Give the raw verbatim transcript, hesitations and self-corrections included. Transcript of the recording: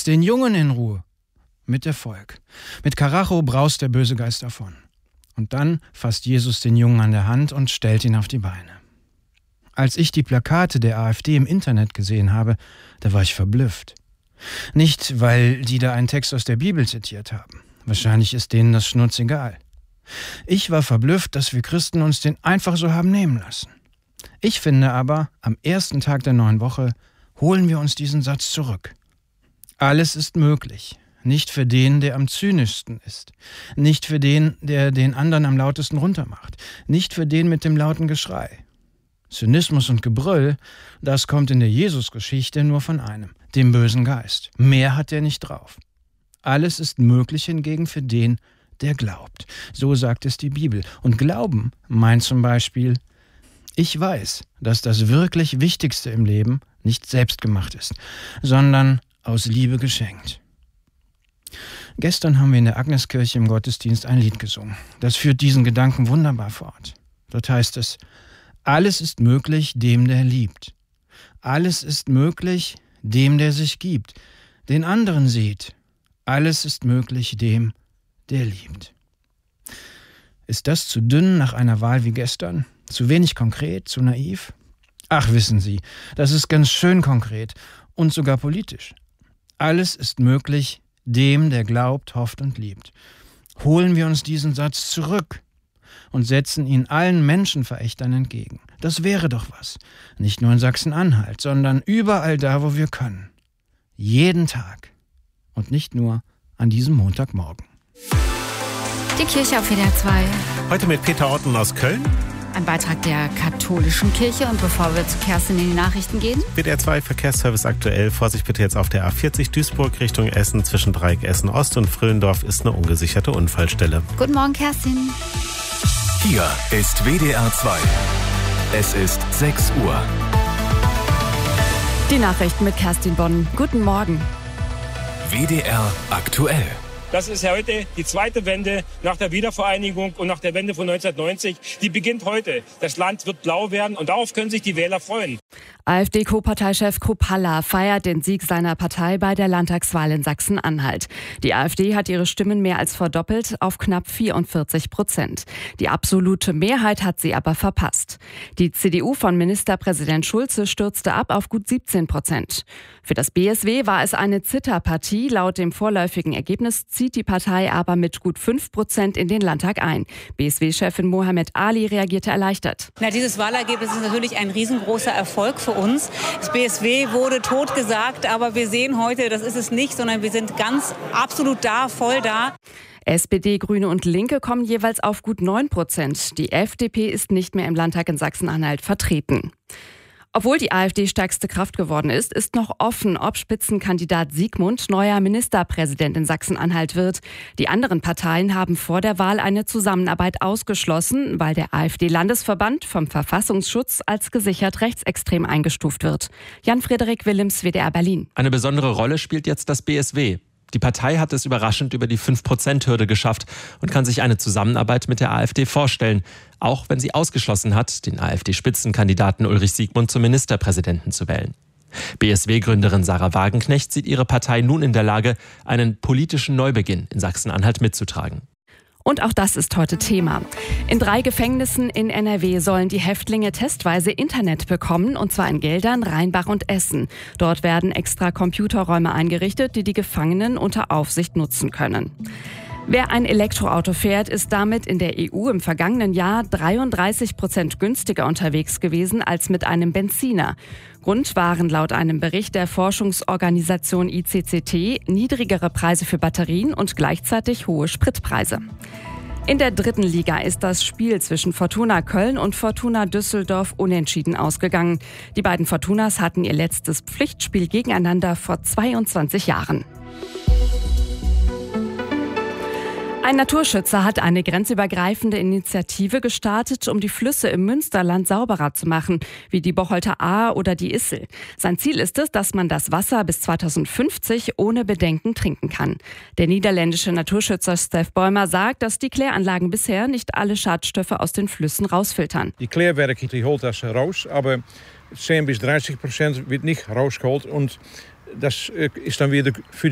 Lasst den Jungen in Ruhe. Mit Erfolg. Mit Karacho braust der böse Geist davon. Und dann fasst Jesus den Jungen an der Hand und stellt ihn auf die Beine. Als ich die Plakate der AfD im Internet gesehen habe, da war ich verblüfft. Nicht, weil die da einen Text aus der Bibel zitiert haben. Wahrscheinlich ist denen das schnurzegal. Ich war verblüfft, dass wir Christen uns den einfach so haben nehmen lassen. Ich finde aber, am ersten Tag der neuen Woche holen wir uns diesen Satz zurück. Alles ist möglich. Nicht für den, der am zynischsten ist. Nicht für den, der den anderen am lautesten runtermacht. Nicht für den mit dem lauten Geschrei. Zynismus und Gebrüll, das kommt in der Jesus-Geschichte nur von einem, dem bösen Geist. Mehr hat er nicht drauf. Alles ist möglich hingegen für den, der glaubt. So sagt es die Bibel. Und Glauben meint zum Beispiel, ich weiß, dass das wirklich Wichtigste im Leben nicht selbstgemacht ist, sondern aus Liebe geschenkt. Gestern haben wir in der Agneskirche im Gottesdienst ein Lied gesungen. Das führt diesen Gedanken wunderbar fort. Dort heißt es, alles ist möglich dem, der liebt. Alles ist möglich dem, der sich gibt, den anderen sieht. Alles ist möglich dem, der liebt. Ist das zu dünn nach einer Wahl wie gestern? Zu wenig konkret, zu naiv? Ach, wissen Sie, das ist ganz schön konkret und sogar politisch. Alles ist möglich dem, der glaubt, hofft und liebt. Holen wir uns diesen Satz zurück und setzen ihn allen Menschenverächtern entgegen. Das wäre doch was. Nicht nur in Sachsen-Anhalt, sondern überall da, wo wir können. Jeden Tag. Und nicht nur an diesem Montagmorgen. Die Kirche auf W D R zwei. Heute mit Peter Orten aus Köln. Ein Beitrag der katholischen Kirche. Und bevor wir zu Kerstin in die Nachrichten gehen. W D R zwei Verkehrsservice aktuell. Vorsicht bitte jetzt auf der A vierzig Duisburg Richtung Essen. Zwischen Dreieck Essen Ost und Fröhndorf ist eine ungesicherte Unfallstelle. Guten Morgen, Kerstin. Hier ist W D R zwei. Es ist sechs Uhr. Die Nachrichten mit Kerstin Bonn. Guten Morgen. W D R aktuell. Das ist ja heute die zweite Wende nach der Wiedervereinigung und nach der Wende von neunzehnhundertneunzig. Die beginnt heute. Das Land wird blau werden und darauf können sich die Wähler freuen. AfD-Co-Parteichef Kruppalla feiert den Sieg seiner Partei bei der Landtagswahl in Sachsen-Anhalt. Die AfD hat ihre Stimmen mehr als verdoppelt auf knapp vierundvierzig Prozent. Die absolute Mehrheit hat sie aber verpasst. Die C D U von Ministerpräsident Schulze stürzte ab auf gut siebzehn Prozent. Für das B S W war es eine Zitterpartie. Laut dem vorläufigen Ergebnis zieht die Partei aber mit gut fünf Prozent in den Landtag ein. B S W-Chefin Mohammed Ali reagierte erleichtert. Na, dieses Wahlergebnis ist natürlich ein riesengroßer Erfolg für uns. Das B S W wurde totgesagt, aber wir sehen heute, das ist es nicht, sondern wir sind ganz absolut da, voll da. S P D, Grüne und Linke kommen jeweils auf gut neun Prozent. Die F D P ist nicht mehr im Landtag in Sachsen-Anhalt vertreten. Obwohl die AfD stärkste Kraft geworden ist, ist noch offen, ob Spitzenkandidat Siegmund neuer Ministerpräsident in Sachsen-Anhalt wird. Die anderen Parteien haben vor der Wahl eine Zusammenarbeit ausgeschlossen, weil der AfD-Landesverband vom Verfassungsschutz als gesichert rechtsextrem eingestuft wird. Jan-Frederik Willems, W D R Berlin. Eine besondere Rolle spielt jetzt das B S W. Die Partei hat es überraschend über die fünf Prozent Hürde geschafft und kann sich eine Zusammenarbeit mit der AfD vorstellen, auch wenn sie ausgeschlossen hat, den AfD-Spitzenkandidaten Ulrich Siegmund zum Ministerpräsidenten zu wählen. B S W-Gründerin Sarah Wagenknecht sieht ihre Partei nun in der Lage, einen politischen Neubeginn in Sachsen-Anhalt mitzutragen. Und auch das ist heute Thema. In drei Gefängnissen in N R W sollen die Häftlinge testweise Internet bekommen, und zwar in Geldern, Rheinbach und Essen. Dort werden extra Computerräume eingerichtet, die die Gefangenen unter Aufsicht nutzen können. Wer ein Elektroauto fährt, ist damit in der E U im vergangenen Jahr dreiunddreißig Prozent günstiger unterwegs gewesen als mit einem Benziner. Grund waren laut einem Bericht der Forschungsorganisation I C C T niedrigere Preise für Batterien und gleichzeitig hohe Spritpreise. In der dritten Liga ist das Spiel zwischen Fortuna Köln und Fortuna Düsseldorf unentschieden ausgegangen. Die beiden Fortunas hatten ihr letztes Pflichtspiel gegeneinander vor zweiundzwanzig Jahren. Ein Naturschützer hat eine grenzübergreifende Initiative gestartet, um die Flüsse im Münsterland sauberer zu machen, wie die Bocholter Ahr oder die Issel. Sein Ziel ist es, dass man das Wasser bis zweitausendfünfzig ohne Bedenken trinken kann. Der niederländische Naturschützer Stef Bäumer sagt, dass die Kläranlagen bisher nicht alle Schadstoffe aus den Flüssen rausfiltern. Die Klärwerke, die holt das raus, aber zehn bis dreißig Prozent wird nicht rausgeholt und das ist dann wieder für